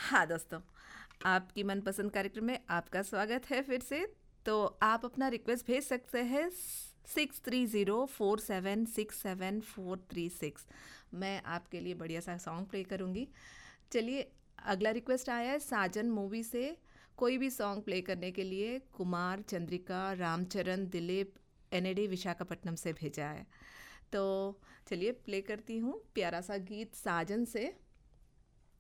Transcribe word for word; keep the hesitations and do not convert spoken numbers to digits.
हाँ दोस्तों, आपकी मनपसंद कार्यक्रम में आपका स्वागत है फिर से। तो आप अपना रिक्वेस्ट भेज सकते हैं six three zero four seven six seven four three six. मैं आपके लिए बढ़िया सा सॉन्ग प्ले करूँगी। चलिए, अगला रिक्वेस्ट आया है साजन मूवी से। कोई भी सॉन्ग प्ले करने के लिए कुमार, चंद्रिका, रामचरण, दिलीप, एनएडी विशाखापट्टनम से भेजा है। तो चलिए प्ले करती हूँ प्यारा सा गीत साजन से।